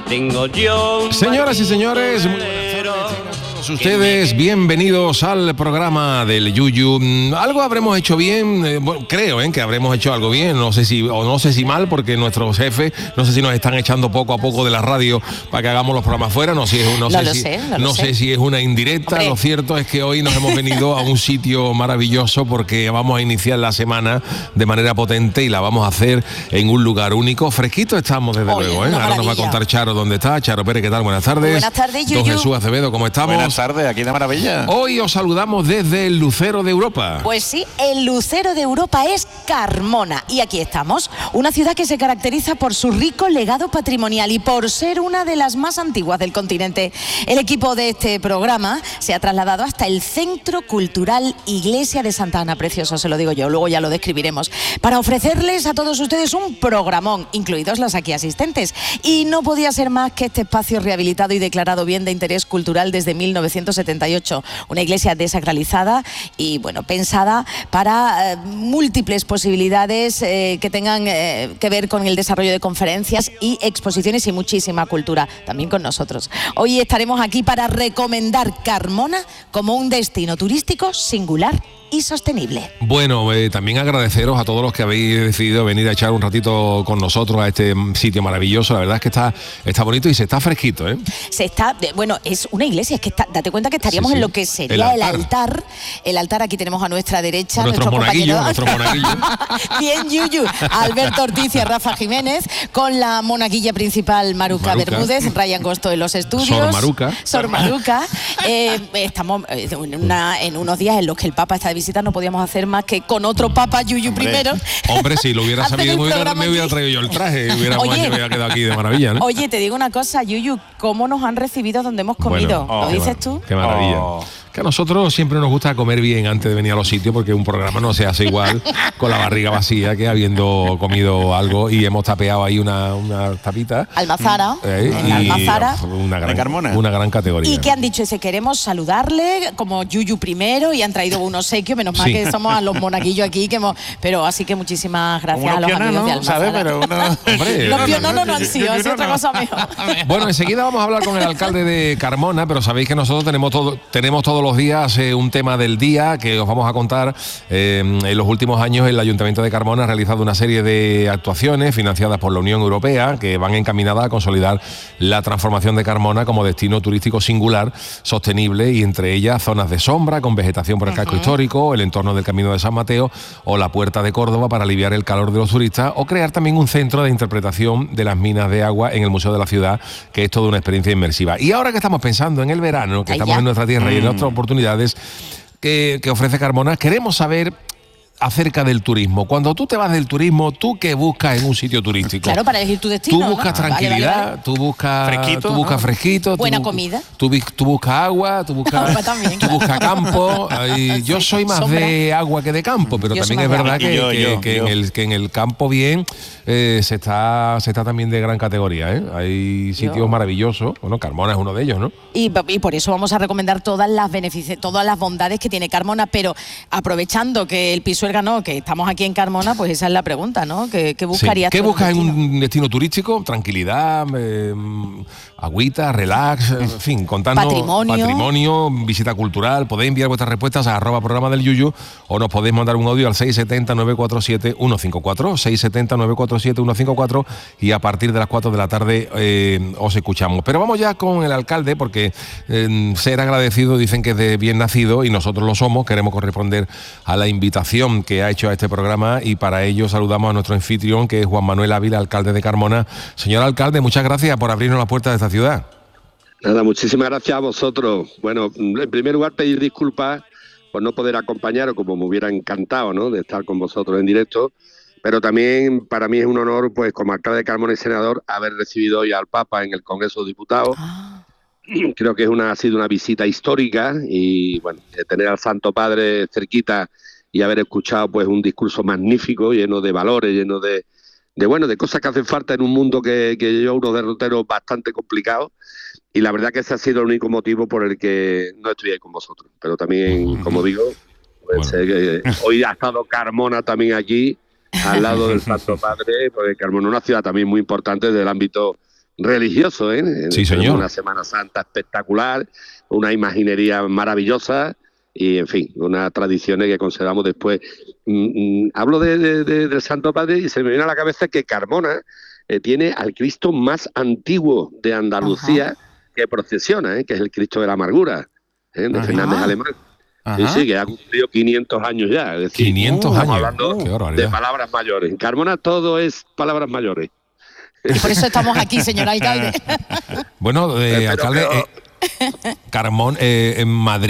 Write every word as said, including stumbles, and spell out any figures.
tengo yo. Señoras y señores, muy buenas tardes. Ustedes bienvenidos al programa del Yuyu. Algo habremos hecho bien, eh, bueno, creo eh, que habremos hecho algo bien, no sé si o no sé si mal, porque nuestros jefes no sé si nos están echando poco a poco de la radio para que hagamos los programas fuera, no, si es, no, No sé, lo si, sé, no no lo sé sé. si es una indirecta. Hombre. Lo cierto es que hoy nos hemos venido a un sitio maravilloso porque vamos a iniciar la semana de manera potente y la vamos a hacer en un lugar único. Fresquito estamos desde Oye, luego, ¿eh? una Ahora nos va a maravilla. contar Charo dónde está. Charo Pérez, ¿qué tal? Buenas tardes. Buenas tardes, Don Yuyu. Jesús Acevedo, ¿cómo estamos? Buenas tardes, aquí de maravilla. Hoy os saludamos desde el Lucero de Europa. Pues sí, el lucero de Europa es Carmona. Y aquí estamos, una ciudad que se caracteriza por su rico legado patrimonial y por ser una de las más antiguas del continente. El equipo de este programa se ha trasladado hasta el Centro Cultural Iglesia de Santa Ana, precioso, se lo digo yo, luego ya lo describiremos, para ofrecerles a todos ustedes un programón, incluidos los aquí asistentes. Y no podía ser más que este espacio rehabilitado y declarado bien de interés cultural desde mil novecientos setenta y ocho. Una iglesia desacralizada y, bueno, pensada para eh, múltiples posibilidades eh, que tengan eh, que ver con el desarrollo de conferencias y exposiciones y muchísima cultura, también con nosotros. Hoy estaremos aquí para recomendar Carmona como un destino turístico singular y sostenible. Bueno, eh, también agradeceros a todos los que habéis decidido venir a echar un ratito con nosotros a este sitio maravilloso. La verdad es que está, está bonito y se está fresquito, ¿eh? Se está, bueno, es una iglesia, es que está, date cuenta que estaríamos Sí, sí. en lo que sería El el altar. altar. El altar, aquí tenemos a nuestra derecha, Nuestros nuestro monaguillos, compañero. nuestros monaguillos. Bien, Yuyu. Alberto Ortiz y a Rafa Jiménez, con la monaguilla principal Maruca, Maruca. Bermúdez, Ryan Costo en los estudios. Sor Maruca. Sor Maruca. Eh, estamos en, una, en unos días en los que el Papa está de visita, no podíamos hacer más que con otro Papa, Yuyu Hombre. primero. Hombre, si lo hubiera hacer sabido, el me hubiera, programa me hubiera aquí. traído yo el traje y hubiera, Oye. hubiera quedado aquí de maravilla, ¿no? Oye, te digo una cosa, Yuyu, ¿cómo nos han recibido donde hemos comido? Bueno, ¿Lo qué dices mar- tú? Qué maravilla. Oh. Que a nosotros siempre nos gusta comer bien antes de venir a los sitios porque un programa no se hace igual con la barriga vacía que habiendo comido algo y hemos tapeado ahí una, una tapita. Almazara, Eh, en la y, Almazara. uf, una gran, ¿De Carmona? una gran categoría. ¿Y qué han dicho? Ese queremos saludarle como Yuyu primero y han traído un obsequio, menos mal Sí. que somos a los monaguillos aquí, que hemos, pero así que muchísimas gracias Unos a los pioneros, amigos de ¿no? Almazara. ¿Sabes? Pero uno... Hombre, Los piononos no han sido, es otra cosa mejor. Bueno, enseguida vamos a hablar con el alcalde de Carmona, pero sabéis que nosotros tenemos todo, tenemos todos los días eh, un tema del día que os vamos a contar. Eh, en los últimos años el Ayuntamiento de Carmona ha realizado una serie de actuaciones financiadas por la Unión Europea que van encaminadas a consolidar la transformación de Carmona como destino turístico singular, sostenible, y entre ellas zonas de sombra con vegetación por el casco histórico, el entorno del Camino de San Mateo o la Puerta de Córdoba para aliviar el calor de los turistas, o crear también un centro de interpretación de las minas de agua en el Museo de la Ciudad, que es toda una experiencia inmersiva. Y ahora que estamos pensando en el verano, que Ay, estamos ya. en nuestra tierra y en nuestras oportunidades que, que ofrece Carmona, queremos saber acerca del turismo. Cuando tú te vas del turismo, ¿tú qué buscas en un sitio turístico? Claro, para elegir tu destino. Tú ¿no? buscas Vale, vale, tranquilidad, vale. tú buscas Fresquito, tú buscas ¿no? fresquito, Buena tú, comida. Tú, vi- tú buscas agua, tú buscas, Agua también, tú claro. buscas campo. Ay, yo Sí, soy más sombra. de agua que de campo, pero Yo soy también es más de verdad agua. que, Yo, que- yo, que yo. en el que en el campo bien eh, se está se está también de gran categoría, ¿eh? Hay sitios Yo. maravillosos. Bueno, Carmona es uno de ellos, ¿no? Y, y por eso vamos a recomendar todas las benefici- todas las bondades que tiene Carmona, pero aprovechando que el Pisuerga no, que estamos aquí en Carmona, pues esa es la pregunta, ¿no? ¿Qué, qué Sí. buscarías ¿Qué tú buscas en destino? un destino turístico? Tranquilidad, eh, agüita, relax, en fin, contando Patrimonio. patrimonio, visita cultural. Podéis enviar vuestras respuestas a arroba programa del Yuyu o nos podéis mandar un audio al seis siete cero, nueve cuatro siete, uno cinco cuatro, seis siete cero, nueve cuatro siete, uno cinco cuatro, y a partir de las cuatro de la tarde eh, os escuchamos. Pero vamos ya con el alcalde, porque eh, ser agradecido dicen que es de bien nacido y nosotros lo somos. Queremos corresponder a la invitación que ha hecho a este programa y para ello saludamos a nuestro anfitrión, que es Juan Manuel Ávila, alcalde de Carmona. Señor alcalde, muchas gracias por abrirnos las puertas de esta ciudad. Nada, muchísimas gracias a vosotros. Bueno, en primer lugar pedir disculpas por no poder acompañaros, como me hubiera encantado, ¿no?, de estar con vosotros en directo, pero también para mí es un honor, pues como alcalde de Carmona y senador, haber recibido hoy al Papa en el Congreso de Diputados. Ah, Creo que es una, ha sido una visita histórica y, bueno, de tener al Santo Padre cerquita y haber escuchado pues un discurso magnífico, lleno de valores, lleno de, de bueno, de cosas que hacen falta en un mundo que, que lleva unos derroteros bastante complicados. Y la verdad que ese ha sido el único motivo por el que no estoy ahí con vosotros. Pero también, como digo, pues, Bueno. eh, que hoy ha estado Carmona también aquí, al lado del Santo Padre, porque Carmona es una ciudad también muy importante del ámbito religioso, ¿eh? Sí, señor. Una Semana Santa espectacular, una imaginería maravillosa y, en fin, unas tradiciones que conservamos después. Mm, mm, hablo de, de, de, del Santo Padre y se me viene a la cabeza que Carmona eh, tiene al Cristo más antiguo de Andalucía. Ajá. Que procesiona, ¿eh? Que es el Cristo de la Amargura, ¿eh? De Ajá. Fernández Alemán. Sí, sí, que ha cumplido quinientos años ya. Es decir, quinientos años. Hablando oh, de palabras mayores. En Carmona todo es palabras mayores. Y por eso estamos aquí, señor alcalde. Bueno, eh, alcalde, eh, Carmón, eh, en Madrid.